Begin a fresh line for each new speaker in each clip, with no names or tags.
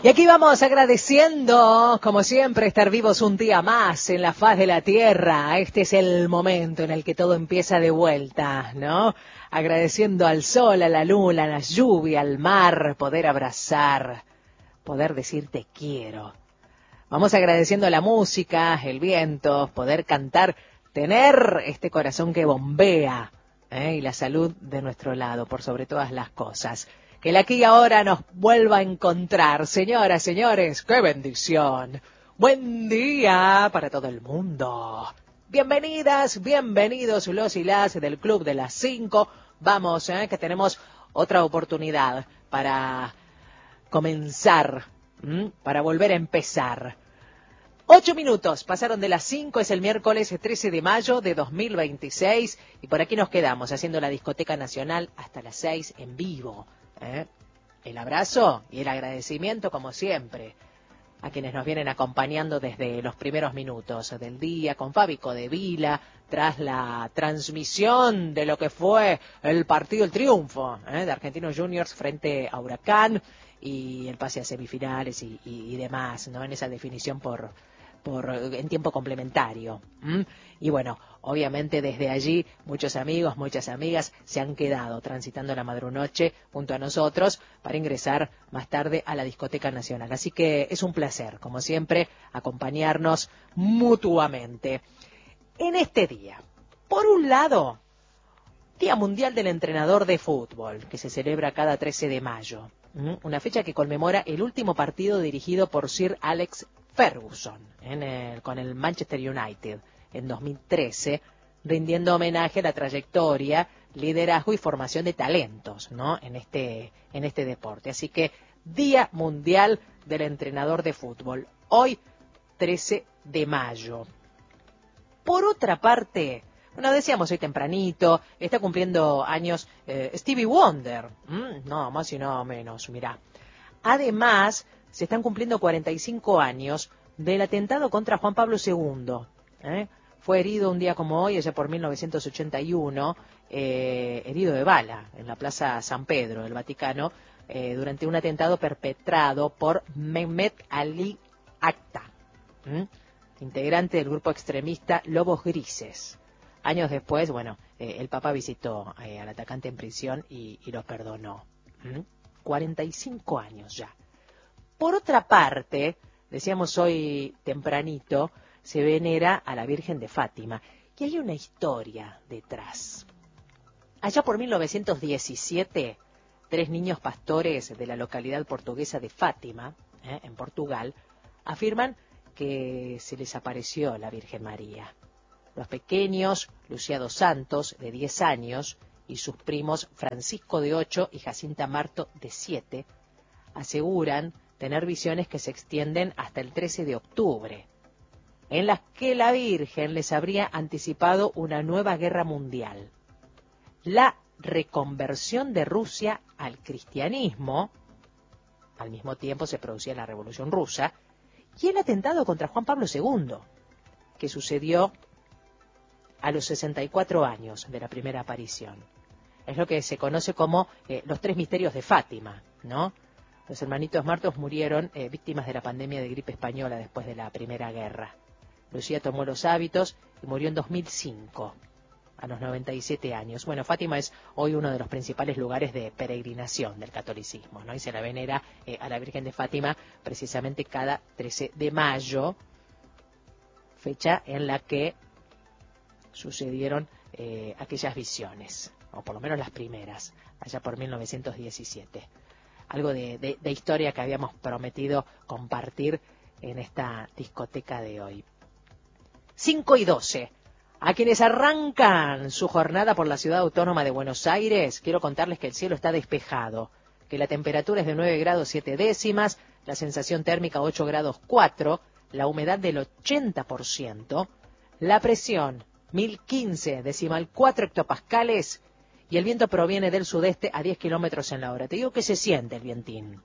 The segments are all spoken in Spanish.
Y aquí vamos agradeciendo, como siempre, estar vivos un día más en la faz de la tierra. Este es el momento en el que todo empieza de vuelta, ¿no? Agradeciendo al sol, a la luna, a la lluvia, al mar, poder abrazar, poder decir te quiero. Vamos agradeciendo la música, el viento, poder cantar, tener este corazón que bombea, y la salud de nuestro lado, por sobre todas las cosas. Que el aquí y ahora nos vuelva a encontrar. Señoras, señores, ¡qué bendición! Buen día para todo el mundo. Bienvenidas, bienvenidos los y las del Club de las 5. Vamos, que tenemos otra oportunidad para comenzar, para volver a empezar. 8 minutos pasaron de las 5, es el miércoles 13 de mayo de 2026 y por aquí nos quedamos haciendo la Discoteca Nacional hasta las 6 en vivo. El abrazo y el agradecimiento, como siempre, a quienes nos vienen acompañando desde los primeros minutos del día, con Fabi Codevila, tras la transmisión de lo que fue el partido, el triunfo de Argentinos Juniors frente a Huracán y el pase a semifinales y demás, ¿no? En esa definición en tiempo complementario. Y bueno, obviamente desde allí muchos amigos, muchas amigas se han quedado transitando la madrunoche junto a nosotros para ingresar más tarde a la Discoteca Nacional. Así que es un placer, como siempre, acompañarnos mutuamente. En este día, por un lado, Día Mundial del Entrenador de Fútbol, que se celebra cada 13 de mayo. Una fecha que conmemora el último partido dirigido por Sir Alex Ferguson con el Manchester United en 2013, rindiendo homenaje a la trayectoria, liderazgo y formación de talentos, ¿no? en este deporte. Así que Día Mundial del Entrenador de Fútbol, hoy 13 de mayo. Por otra parte, bueno, decíamos hoy tempranito, está cumpliendo años Stevie Wonder, no más y no menos, mirá. Además, se están cumpliendo 45 años del atentado contra Juan Pablo II. Fue herido un día como hoy, allá por 1981, herido de bala en la Plaza San Pedro del Vaticano, durante un atentado perpetrado por Mehmet Ali Akta, integrante del grupo extremista Lobos Grises. Años después, bueno, el Papa visitó al atacante en prisión y lo perdonó. 45 años ya. Por otra parte, decíamos hoy tempranito, se venera a la Virgen de Fátima. Y hay una historia detrás. Allá por 1917, 3 niños pastores de la localidad portuguesa de Fátima, en Portugal, afirman que se les apareció la Virgen María. Los pequeños, Lucía dos Santos, de 10 años, y sus primos Francisco, de 8, y Jacinta Marto, de 7, aseguran tener visiones que se extienden hasta el 13 de octubre, en las que la Virgen les habría anticipado una nueva guerra mundial, la reconversión de Rusia al cristianismo, al mismo tiempo se producía la Revolución Rusa, y el atentado contra Juan Pablo II, que sucedió a los 64 años de la primera aparición. Es lo que se conoce como los 3 misterios de Fátima, ¿no? Los hermanitos Martos murieron víctimas de la pandemia de gripe española después de la Primera Guerra. Lucía tomó los hábitos y murió en 2005, a los 97 años. Bueno, Fátima es hoy uno de los principales lugares de peregrinación del catolicismo, ¿no? Y se la venera a la Virgen de Fátima precisamente cada 13 de mayo, fecha en la que sucedieron aquellas visiones, o por lo menos las primeras, allá por 1917. Algo de historia que habíamos prometido compartir en esta discoteca de hoy. 5:12. A quienes arrancan su jornada por la Ciudad Autónoma de Buenos Aires, quiero contarles que el cielo está despejado, que la temperatura es de 9 grados 7 décimas, la sensación térmica 8 grados 4, la humedad del 80%, la presión 1015,4 hectopascales y el viento proviene del sudeste a 10 kilómetros en la hora. Te digo que se siente el vientín.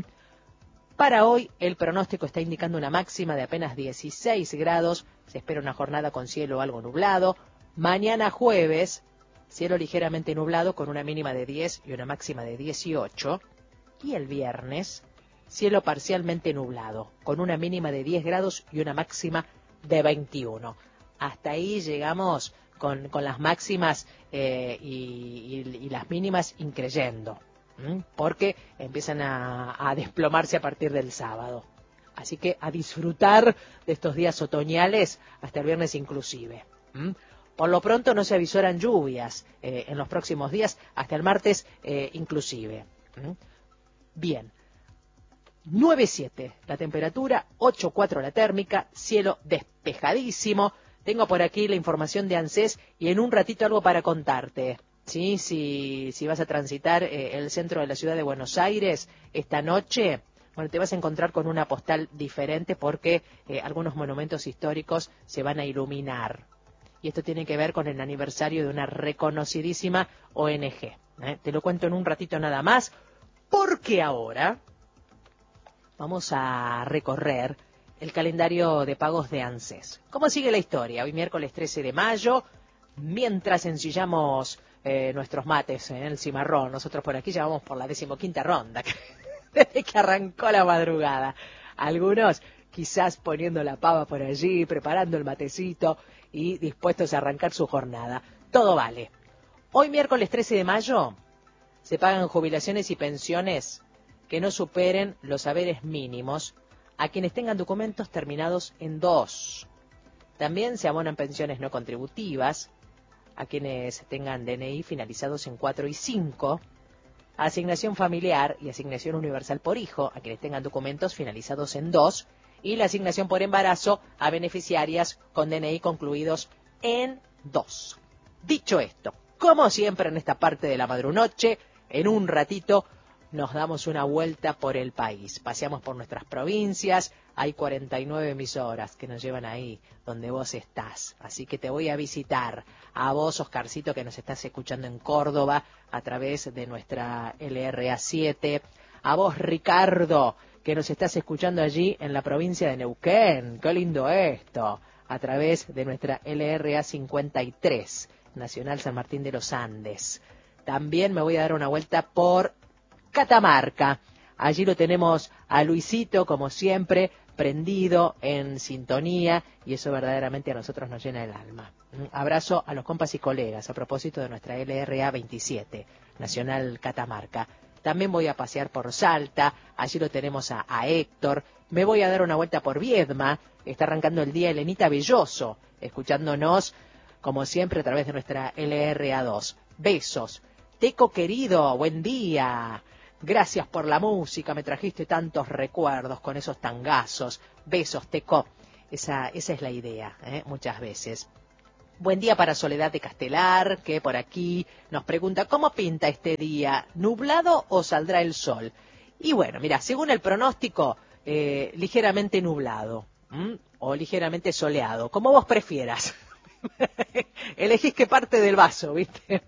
Para hoy el pronóstico está indicando una máxima de apenas 16 grados, se espera una jornada con cielo algo nublado. Mañana jueves, cielo ligeramente nublado con una mínima de 10 y una máxima de 18. Y el viernes, cielo parcialmente nublado, con una mínima de 10 grados y una máxima de 21. Hasta ahí llegamos con las máximas y las mínimas increyendo, porque empiezan a desplomarse a partir del sábado. Así que a disfrutar de estos días otoñales hasta el viernes inclusive. Por lo pronto no se avisoran lluvias en los próximos días, hasta el martes inclusive. Bien, 9,7 la temperatura, 8,4 la térmica, cielo despejadísimo. Tengo por aquí la información de ANSES y en un ratito algo para contarte. ¿Sí? Si vas a transitar el centro de la ciudad de Buenos Aires esta noche, bueno, te vas a encontrar con una postal diferente porque algunos monumentos históricos se van a iluminar. Y esto tiene que ver con el aniversario de una reconocidísima ONG. Te lo cuento en un ratito nada más, porque ahora vamos a recorrer el calendario de pagos de ANSES. ¿Cómo sigue la historia? Hoy miércoles 13 de mayo, mientras ensillamos nuestros mates en el cimarrón, nosotros por aquí ya vamos por la 15ª ronda, desde que arrancó la madrugada. Algunos quizás poniendo la pava por allí, preparando el matecito y dispuestos a arrancar su jornada. Todo vale. Hoy miércoles 13 de mayo se pagan jubilaciones y pensiones que no superen los haberes mínimos a quienes tengan documentos terminados en 2. También se abonan pensiones no contributivas a quienes tengan DNI finalizados en 4 y 5, asignación familiar y asignación universal por hijo a quienes tengan documentos finalizados en 2, y la asignación por embarazo a beneficiarias con DNI concluidos en 2. Dicho esto, como siempre en esta parte de la madrunoche, en un ratito nos damos una vuelta por el país. Paseamos por nuestras provincias, hay 49 emisoras que nos llevan ahí donde vos estás. Así que te voy a visitar. A vos, Oscarcito, que nos estás escuchando en Córdoba a través de nuestra LRA7. A vos, Ricardo, que nos estás escuchando allí en la provincia de Neuquén. Qué lindo esto. A través de nuestra LRA 53, Nacional San Martín de los Andes. También me voy a dar una vuelta por Catamarca. Allí lo tenemos a Luisito, como siempre, prendido, en sintonía, y eso verdaderamente a nosotros nos llena el alma. Abrazo a los compas y colegas a propósito de nuestra LRA 27, Nacional Catamarca. También voy a pasear por Salta, allí lo tenemos a Héctor. Me voy a dar una vuelta por Viedma, está arrancando el día Elenita Belloso, escuchándonos, como siempre, a través de nuestra LRA 2. Besos. Teco querido, buen día. Gracias por la música, me trajiste tantos recuerdos con esos tangazos. Besos, Teco. Esa es la idea, muchas veces. Buen día para Soledad de Castelar, que por aquí nos pregunta, ¿cómo pinta este día? ¿Nublado o saldrá el sol? Y bueno, mira, según el pronóstico, ligeramente nublado, o ligeramente soleado, como vos prefieras. Elegís qué parte del vaso, ¿viste?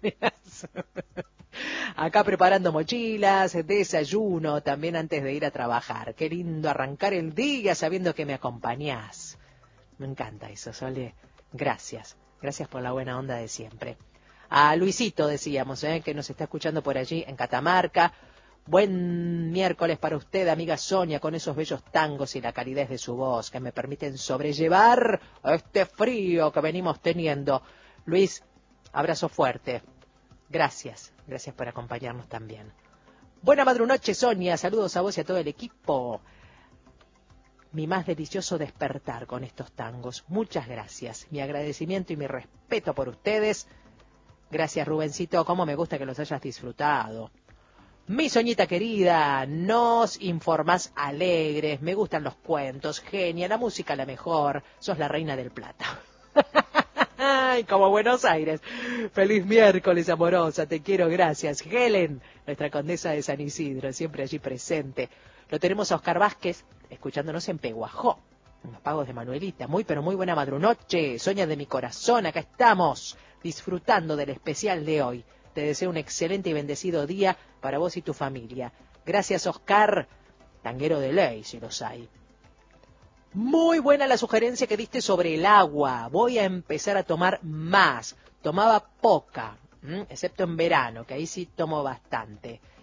Acá preparando mochilas, desayuno, también antes de ir a trabajar. Qué lindo arrancar el día sabiendo que me acompañás. Me encanta eso, Sole. Gracias. Gracias por la buena onda de siempre. A Luisito decíamos, que nos está escuchando por allí en Catamarca. Buen miércoles para usted, amiga Sonia, con esos bellos tangos y la calidez de su voz que me permiten sobrellevar este frío que venimos teniendo. Luis, abrazo fuerte. Gracias, gracias por acompañarnos también. Buena madrunoche, Sonia, saludos a vos y a todo el equipo. Mi más delicioso despertar con estos tangos. Muchas gracias. Mi agradecimiento y mi respeto por ustedes. Gracias, Rubencito, cómo me gusta que los hayas disfrutado. Mi Soñita querida, nos informás alegres, me gustan los cuentos, genia, la música la mejor, sos la reina del plata. Ay, como Buenos Aires. Feliz miércoles, amorosa, te quiero, gracias. Helen, nuestra condesa de San Isidro, siempre allí presente. Lo tenemos a Oscar Vázquez, escuchándonos en Peguajó, en los pagos de Manuelita. Muy, pero muy buena madrunoche, Soña de mi corazón, acá estamos, disfrutando del especial de hoy. Te deseo un excelente y bendecido día para vos y tu familia. Gracias, Oscar. Tanguero de ley, si los hay. Muy buena la sugerencia que diste sobre el agua. Voy a empezar a tomar más. Tomaba poca, excepto en verano, que ahí sí tomo bastante.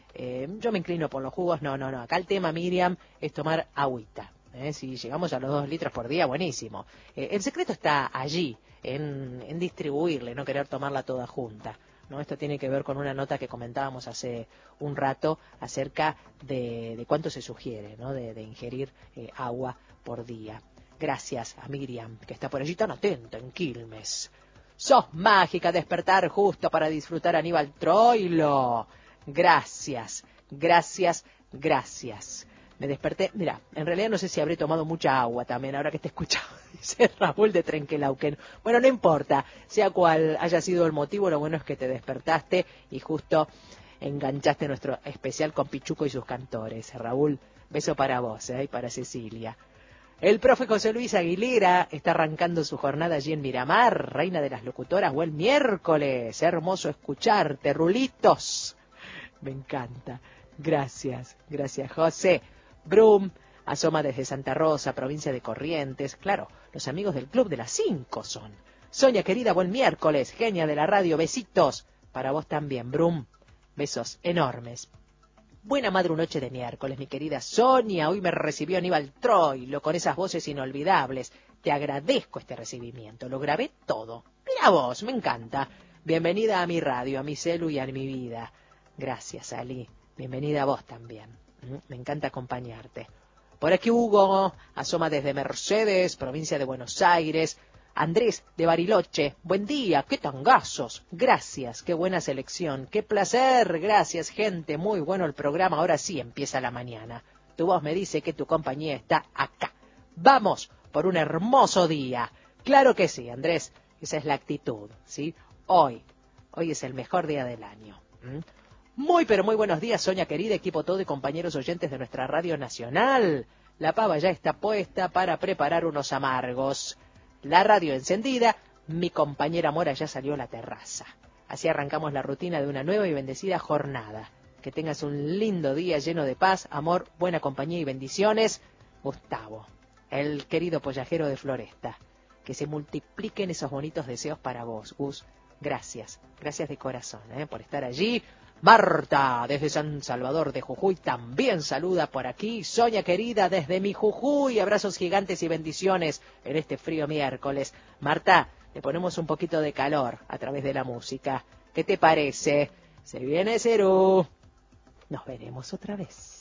Yo me inclino por los jugos, no. Acá el tema, Miriam, es tomar agüita. Si llegamos a los 2 litros por día, buenísimo. El secreto está allí, en distribuirle, no querer tomarla toda junta. ¿No? Esto tiene que ver con una nota que comentábamos hace un rato acerca de cuánto se sugiere, ¿no? de ingerir agua por día. Gracias a Miriam, que está por allí tan atenta en Quilmes. Sos mágica, despertar justo para disfrutar a Aníbal Troilo. Gracias. Me desperté, mira, en realidad no sé si habré tomado mucha agua también, ahora que te escucho, dice Raúl de Trenquelauquen. Bueno, no importa, sea cual haya sido el motivo, lo bueno es que te despertaste y justo enganchaste nuestro especial con Pichuco y sus cantores. Raúl, beso para vos, y para Cecilia. El profe José Luis Aguilera está arrancando su jornada allí en Miramar, reina de las locutoras, buen miércoles, hermoso escucharte, Rulitos. Me encanta. Gracias José. Brum asoma desde Santa Rosa, provincia de Corrientes. Claro, los amigos del Club de las 5 son. Sonia querida, buen miércoles, genia de la radio, besitos. Para vos también, Brum. Besos enormes. Buena madre noche de miércoles, mi querida Sonia. Hoy me recibió Aníbal Troilo con esas voces inolvidables. Te agradezco este recibimiento. Lo grabé todo. Mira vos, me encanta. Bienvenida a mi radio, a mi celu y a mi vida. Gracias, Ali. Bienvenida a vos también. Me encanta acompañarte. Por aquí Hugo asoma desde Mercedes, provincia de Buenos Aires. Andrés de Bariloche, buen día, qué tangazos. Gracias, qué buena selección, qué placer. Gracias, gente, muy bueno el programa. Ahora sí empieza la mañana. Tu voz me dice que tu compañía está acá. Vamos por un hermoso día. Claro que sí, Andrés, esa es la actitud, ¿sí? Hoy es el mejor día del año. Muy, pero muy buenos días, Sonia querida, equipo todo y compañeros oyentes de nuestra Radio Nacional. La pava ya está puesta para preparar unos amargos. La radio encendida, mi compañera Mora ya salió a la terraza. Así arrancamos la rutina de una nueva y bendecida jornada. Que tengas un lindo día lleno de paz, amor, buena compañía y bendiciones. Gustavo, el querido pollajero de Floresta. Que se multipliquen esos bonitos deseos para vos, Gus. Gracias de corazón, por estar allí. Marta, desde San Salvador de Jujuy, también saluda por aquí. Sonia querida, desde mi Jujuy, abrazos gigantes y bendiciones en este frío miércoles. Marta, le ponemos un poquito de calor a través de la música. ¿Qué te parece? Se viene Cerú. Nos veremos otra vez.